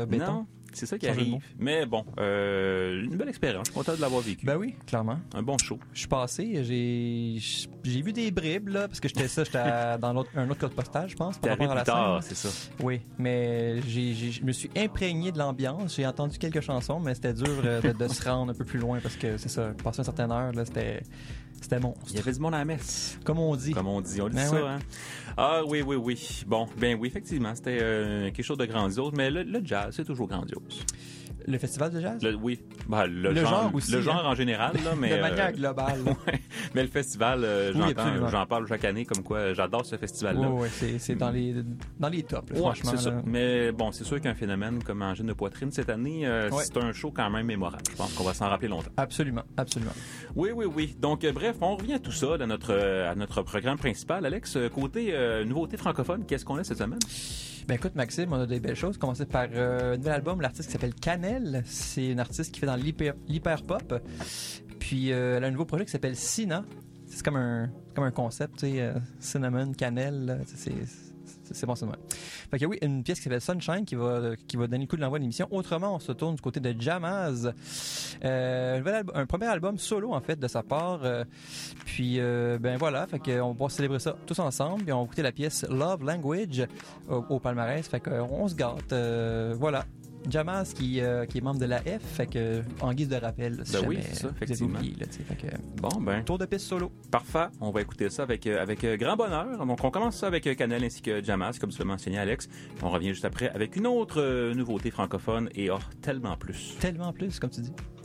béton. Non, c'est ça qui Sans jeu de arrive. mots. Mais bon, une belle expérience. Je suis content de l'avoir vécu. Ben oui, clairement. Un bon show. Je suis passé, j'ai vu des bribes, là, parce que j'étais dans un autre code postal, je pense, T'es par rapport arrivé à plus la tard, scène. c'est ça. Oui, mais je me suis imprégné de l'ambiance. J'ai entendu quelques chansons, mais c'était dur de se rendre un peu plus loin parce que c'est ça, passer une certaine heure, là, c'était monstre. Il y avait du monde à la messe. Comme on dit. Comme on dit. On dit Ben ça, ouais. hein? Ah oui. Bon, ben oui, effectivement, c'était quelque chose de grandiose. Mais le jazz, c'est toujours grandiose. Le festival de jazz? Oui. Ben, le genre aussi, Le genre hein. en général, là, mais... De manière globale. Ouais. Mais le festival, Oui, absolument. j'en parle chaque année comme quoi j'adore ce festival-là. Oui, c'est dans les tops, là, Ouais, franchement. c'est ça. Là. Mais bon, c'est sûr qu'un phénomène comme Angine de poitrine cette année, c'est un show quand même mémorable. Je pense qu'on va s'en rappeler longtemps. Absolument. Oui. Donc, bref, on revient à tout ça à notre programme principal. Alex, côté nouveauté francophone, qu'est-ce qu'on a cette semaine? Ben écoute, Maxime, on a des belles choses. Commencer par un nouvel album, l'artiste qui s'appelle Cannelle. C'est une artiste qui fait dans l'hyper-pop. Puis elle a un nouveau projet qui s'appelle Sina. C'est comme un concept, tu sais, cinnamon, cannelle, là, c'est bon, c'est vrai. Fait que oui, une pièce qui s'appelle Sunshine qui va donner le coup de l'envoi de l'émission. Autrement, on se tourne du côté de Jamaz. Un premier album solo, en fait, de sa part. Puis, ben voilà, fait qu'on va célébrer ça tous ensemble. Puis on va écouter la pièce Love Language au palmarès. Fait qu'on se gâte. Voilà. Jamaz qui est membre de la F, fait que en guise de rappel, si Ben oui, jamais c'est ça, vous avez effectivement. oublié, là, fait que, Bon, ben, tour de piste solo. parfait. On va écouter ça avec grand bonheur. Donc, on commence ça avec Cannelle ainsi que Jamaz, comme tu l'as mentionné, Alex. On revient juste après avec une autre nouveauté francophone et tellement plus. Tellement plus, comme tu dis.